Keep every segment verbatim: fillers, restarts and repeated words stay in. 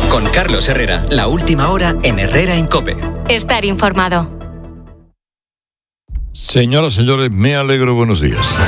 Con Carlos Herrera, la última hora en Herrera en COPE. Estar informado. Señoras, señores, me alegro, buenos días.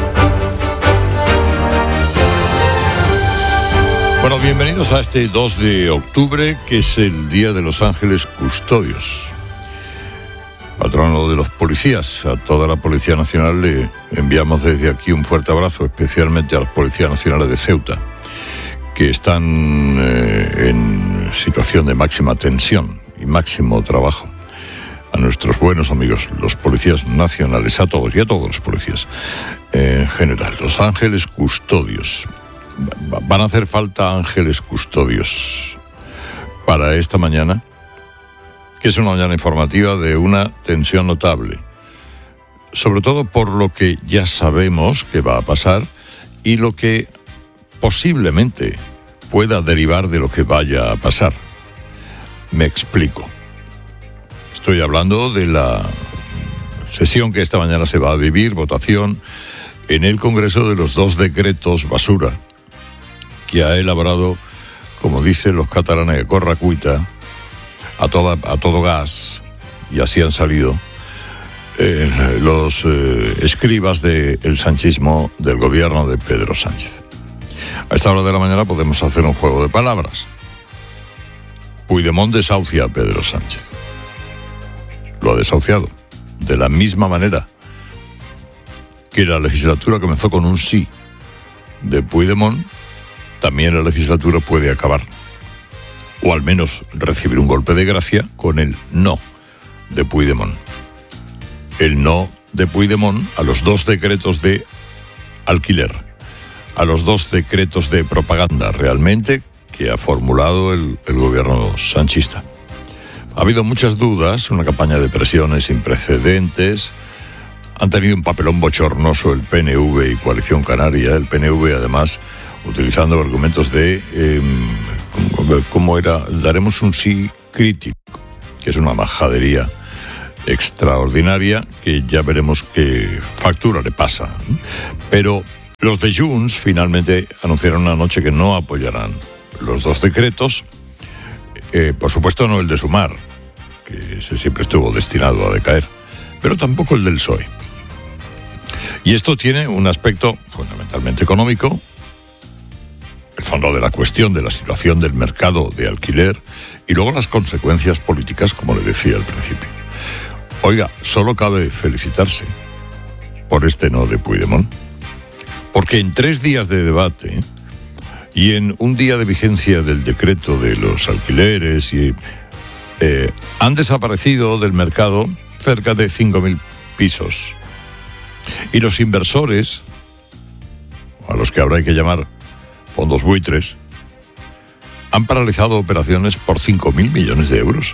Bueno, bienvenidos a este dos de octubre, que es el Día de los Ángeles Custodios. Patrono de los policías. A toda la Policía Nacional le enviamos desde aquí un fuerte abrazo, especialmente a las Policías Nacionales de Ceuta, que están eh, en situación de máxima tensión y máximo trabajo. A nuestros buenos amigos, los policías nacionales, a todos y a todos los policías eh, en general. Los ángeles custodios. Van a hacer falta ángeles custodios para esta mañana, que es una mañana informativa de una tensión notable, sobre todo por lo que ya sabemos que va a pasar y lo que posiblemente pueda derivar de lo que vaya a pasar. Me explico. Estoy hablando de la sesión que esta mañana se va a vivir, votación en el Congreso de los dos decretos basura que ha elaborado, como dicen los catalanes, a corracuita, a, toda, a todo gas, y así han salido eh, los eh, escribas del sanchismo del gobierno de Pedro Sánchez. A esta hora de la mañana podemos hacer un juego de palabras. Puigdemont desahucia a Pedro Sánchez. Lo ha desahuciado. De la misma manera que la legislatura comenzó con un sí de Puigdemont, también la legislatura puede acabar, o al menos recibir un golpe de gracia, con el no de Puigdemont. El no de Puigdemont a los dos decretos de alquiler, a los dos decretos de propaganda realmente que ha formulado el, el gobierno sanchista. Ha habido muchas dudas, una campaña de presiones sin precedentes. Han tenido un papelón bochornoso el P N V y Coalición Canaria. El P N V, además, utilizando argumentos de eh, ¿cómo era? Daremos un sí crítico, que es una majadería extraordinaria que ya veremos qué factura le pasa. Pero los de Junts finalmente anunciaron anoche que no apoyarán los dos decretos. Eh, por supuesto no el de Sumar, que ese siempre estuvo destinado a decaer, pero tampoco el del P S O E. Y esto tiene un aspecto fundamentalmente económico, el fondo de la cuestión de la situación del mercado de alquiler y luego las consecuencias políticas, como le decía al principio. Oiga, solo cabe felicitarse por este no de Puigdemont, porque en tres días de debate y en un día de vigencia del decreto de los alquileres y, eh, han desaparecido del mercado cerca de cinco mil pisos. Y los inversores, a los que ahora hay que llamar fondos buitres, han paralizado operaciones por cinco mil millones de euros.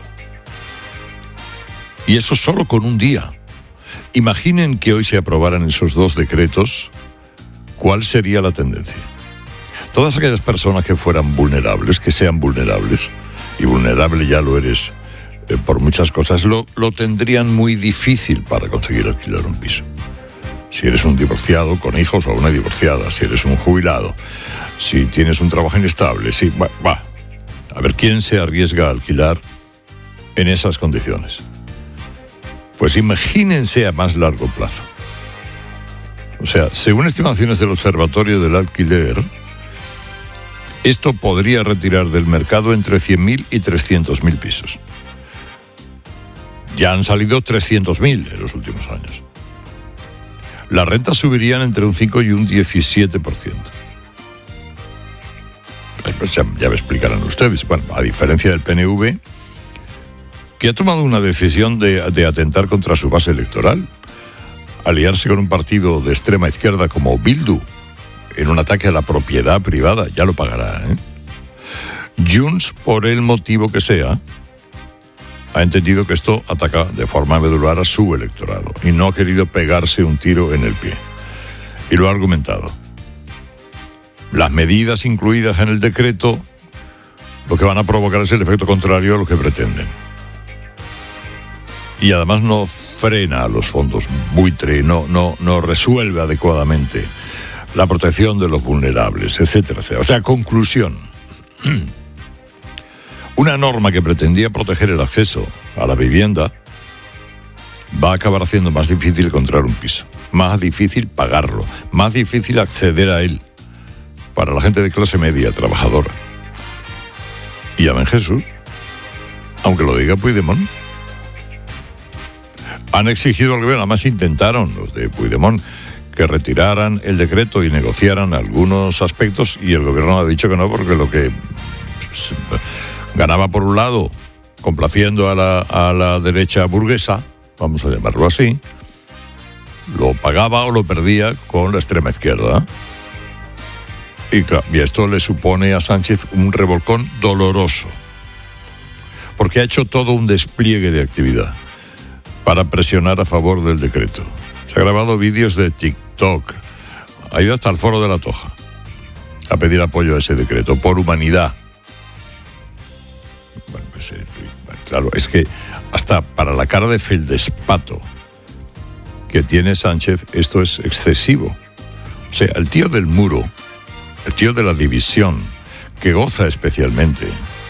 Y eso solo con un día. Imaginen que hoy se aprobaran esos dos decretos, ¿cuál sería la tendencia? Todas aquellas personas que fueran vulnerables, que sean vulnerables, y vulnerable ya lo eres eh, por muchas cosas, lo, lo tendrían muy difícil para conseguir alquilar un piso. Si eres un divorciado con hijos o una divorciada, si eres un jubilado, si tienes un trabajo inestable, si, va, va. A ver, ¿quién se arriesga a alquilar en esas condiciones? Pues imagínense a más largo plazo. O sea, según estimaciones del Observatorio del Alquiler, esto podría retirar del mercado entre cien mil y trescientos mil pisos. Ya han salido trescientos mil en los últimos años. Las rentas subirían entre un cinco y un diecisiete por ciento. Pues ya, ya me explicarán ustedes. Bueno, a diferencia del P N V, que ha tomado una decisión de, de atentar contra su base electoral, aliarse con un partido de extrema izquierda como Bildu en un ataque a la propiedad privada, ya lo pagará, ¿eh? Junts, por el motivo que sea, ha entendido que esto ataca de forma medular a su electorado y no ha querido pegarse un tiro en el pie. Y lo ha argumentado. Las medidas incluidas en el decreto lo que van a provocar es el efecto contrario a lo que pretenden. Y además no frena a los fondos buitre, no, no, no resuelve adecuadamente la protección de los vulnerables, etcétera, etcétera. O sea, conclusión. Una norma que pretendía proteger el acceso a la vivienda va a acabar haciendo más difícil encontrar un piso, más difícil pagarlo, más difícil acceder a él para la gente de clase media, trabajadora. Y amén Jesús, aunque lo diga Puigdemont. Han exigido al gobierno, además intentaron los de Puigdemont que retiraran el decreto y negociaran algunos aspectos, y el gobierno ha dicho que no, porque lo que ganaba por un lado, complaciendo a la, a la derecha burguesa, vamos a llamarlo así, lo pagaba o lo perdía con la extrema izquierda. Y claro, y esto le supone a Sánchez un revolcón doloroso, porque ha hecho todo un despliegue de actividad para presionar a favor del decreto. Se ha grabado vídeos de TikTok, ha ido hasta el Foro de la Toja a pedir apoyo a ese decreto, por humanidad. Bueno, pues, eh, claro, es que hasta para la cara de feldespato que tiene Sánchez, esto es excesivo. O sea, el tío del muro, el tío de la división, que goza especialmente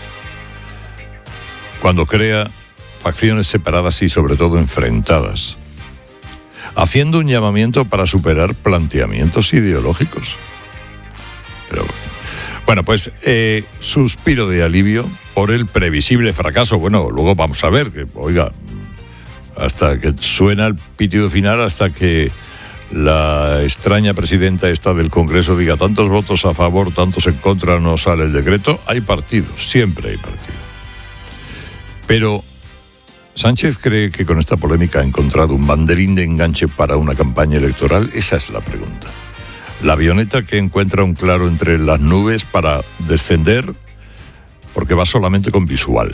cuando crea facciones separadas y sobre todo enfrentadas, haciendo un llamamiento para superar planteamientos ideológicos. Pero bueno, pues eh, suspiro de alivio por el previsible fracaso. Bueno, luego vamos a ver, que oiga, hasta que suena el pitido final, hasta que la extraña presidenta esta del Congreso diga tantos votos a favor, tantos en contra, no sale el decreto. Hay partidos, siempre hay partidos. Pero ¿Sánchez cree que con esta polémica ha encontrado un banderín de enganche para una campaña electoral? Esa es la pregunta. La avioneta que encuentra un claro entre las nubes para descender, porque va solamente con visual.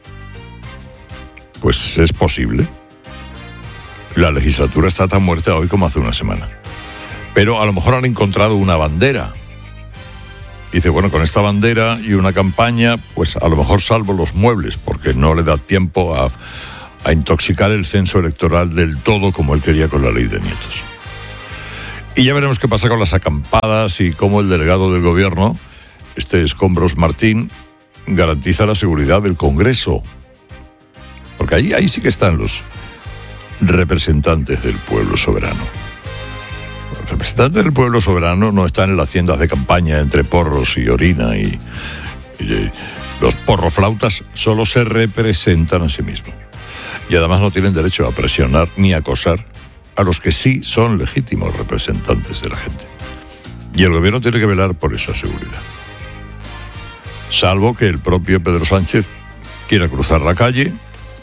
Pues es posible. La legislatura está tan muerta hoy como hace una semana. Pero a lo mejor han encontrado una bandera. Dice, bueno, con esta bandera y una campaña, pues a lo mejor salvo los muebles, porque no le da tiempo a, a intoxicar el censo electoral del todo como él quería con la ley de nietos. Y ya veremos qué pasa con las acampadas y cómo el delegado del gobierno, este Escombros Martín, garantiza la seguridad del Congreso. Porque ahí, ahí sí que están los representantes del pueblo soberano. Los representantes del pueblo soberano no están en las tiendas de campaña entre porros y orina y, y los porroflautas solo se representan a sí mismos. Y además no tienen derecho a presionar ni a acosar a los que sí son legítimos representantes de la gente. Y el gobierno tiene que velar por esa seguridad. Salvo que el propio Pedro Sánchez quiera cruzar la calle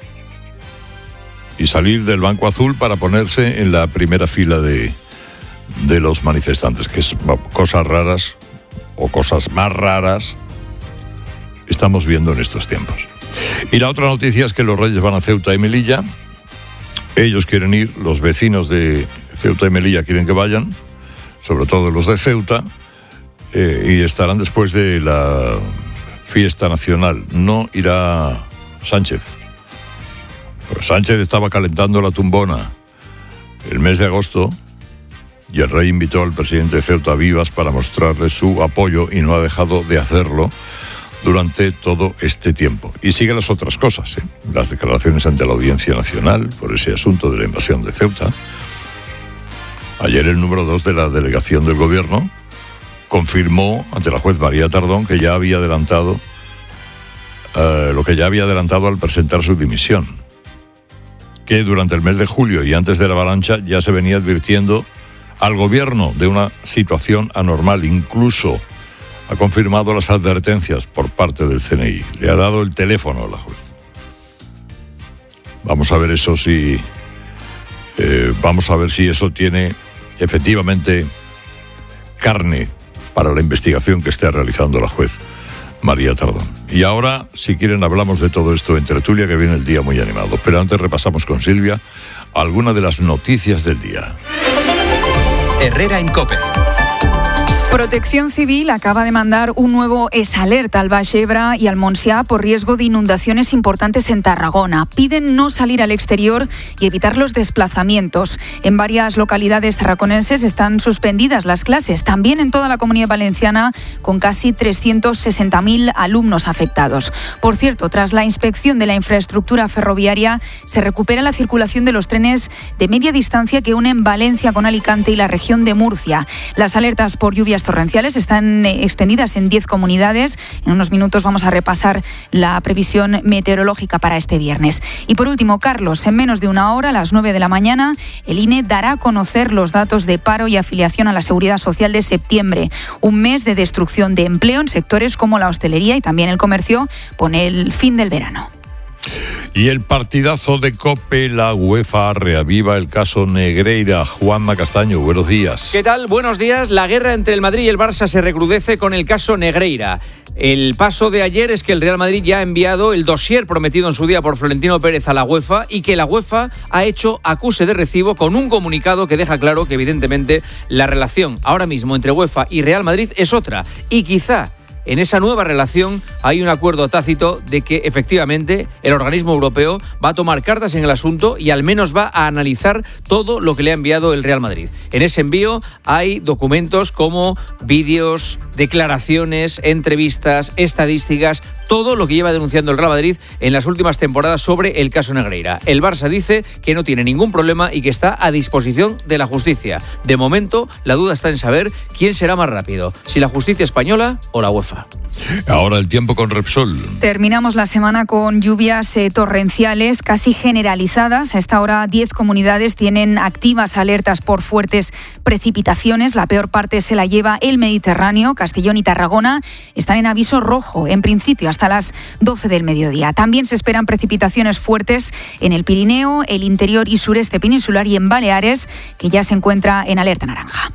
y salir del Banco Azul para ponerse en la primera fila de, de los manifestantes, que es cosas raras o cosas más raras estamos viendo en estos tiempos. Y la otra noticia es que los Reyes van a Ceuta y Melilla. Ellos quieren ir, los vecinos de Ceuta y Melilla quieren que vayan, sobre todo los de Ceuta, eh, y estarán después de la fiesta nacional. No irá Sánchez. Pues Sánchez estaba calentando la tumbona el mes de agosto y el rey invitó al presidente de Ceuta a Vivas para mostrarle su apoyo y no ha dejado de hacerlo durante todo este tiempo. Y sigue las otras cosas, ¿eh? Las declaraciones ante la Audiencia Nacional por ese asunto de la invasión de Ceuta. Ayer el número dos de la delegación del gobierno confirmó ante la juez María Tardón que ya había adelantado eh, lo que ya había adelantado al presentar su dimisión, que durante el mes de julio y antes de la avalancha ya se venía advirtiendo al gobierno de una situación anormal. Incluso ha confirmado las advertencias por parte del C N I. Le ha dado el teléfono a la juez. Vamos a ver eso si... Eh, vamos a ver si eso tiene efectivamente carne para la investigación que esté realizando la juez María Tardón. Y ahora, si quieren, hablamos de todo esto en tertulia, que viene el día muy animado. Pero antes repasamos con Silvia algunas de las noticias del día. Herrera en COPE. Protección Civil acaba de mandar un nuevo exalerta al Baix Ebre y al Montsià por riesgo de inundaciones importantes en Tarragona. Piden no salir al exterior y evitar los desplazamientos. En varias localidades tarraconenses están suspendidas las clases, también en toda la Comunidad Valenciana, con casi trescientos sesenta mil alumnos afectados. Por cierto, tras la inspección de la infraestructura ferroviaria, se recupera la circulación de los trenes de media distancia que unen Valencia con Alicante y la región de Murcia. Las alertas por lluvias torrenciales están extendidas en diez comunidades. En unos minutos vamos a repasar la previsión meteorológica para este viernes. Y por último, Carlos, en menos de una hora, a las nueve de la mañana, el I N E dará a conocer los datos de paro y afiliación a la Seguridad Social de septiembre. Un mes de destrucción de empleo en sectores como la hostelería y también el comercio pone el fin del verano. Y el partidazo de COPE, la UEFA reaviva el caso Negreira. Juanma Castaño, buenos días. ¿Qué tal? Buenos días. La guerra entre el Madrid y el Barça se recrudece con el caso Negreira. El paso de ayer es que el Real Madrid ya ha enviado el dossier prometido en su día por Florentino Pérez a la UEFA y que la UEFA ha hecho acuse de recibo con un comunicado que deja claro que evidentemente la relación ahora mismo entre UEFA y Real Madrid es otra y quizá en esa nueva relación hay un acuerdo tácito de que efectivamente el organismo europeo va a tomar cartas en el asunto y al menos va a analizar todo lo que le ha enviado el Real Madrid. En ese envío hay documentos como vídeos, declaraciones, entrevistas, estadísticas, todo lo que lleva denunciando el Real Madrid en las últimas temporadas sobre el caso Negreira. El Barça dice que no tiene ningún problema y que está a disposición de la justicia. De momento, la duda está en saber quién será más rápido, si la justicia española o la UEFA. Ahora el tiempo con Repsol. Terminamos la semana con lluvias eh, torrenciales casi generalizadas. A esta hora diez comunidades tienen activas alertas por fuertes precipitaciones. La peor parte se la lleva el Mediterráneo. Castellón y Tarragona están en aviso rojo, en principio hasta las doce del mediodía. También se esperan precipitaciones fuertes en el Pirineo, el interior y sureste peninsular y en Baleares, que ya se encuentra en alerta naranja.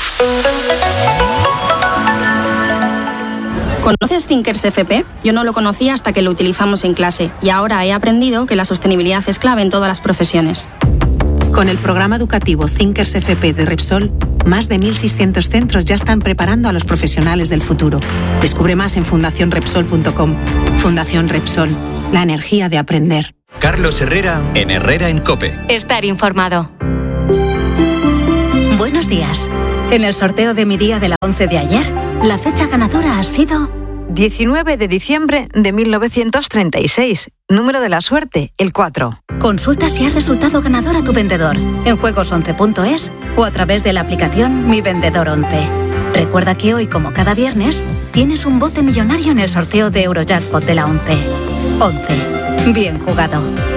¿Conoces Thinkers F P? Yo no lo conocía hasta que lo utilizamos en clase y ahora he aprendido que la sostenibilidad es clave en todas las profesiones. Con el programa educativo Thinkers F P de Repsol, más de mil seiscientos centros ya están preparando a los profesionales del futuro. Descubre más en fundación repsol punto com. Fundación Repsol, la energía de aprender. Carlos Herrera en Herrera en COPE. Estar informado. Buenos días. En el sorteo de mi día de la once de ayer, la fecha ganadora ha sido diecinueve de diciembre de mil novecientos treinta y seis. Número de la suerte, el cuatro. Consulta si ha resultado ganador a tu vendedor en juegos once punto es o a través de la aplicación Mi Vendedor once. Recuerda que hoy, como cada viernes, tienes un bote millonario en el sorteo de Eurojackpot de la once. once. Bien jugado.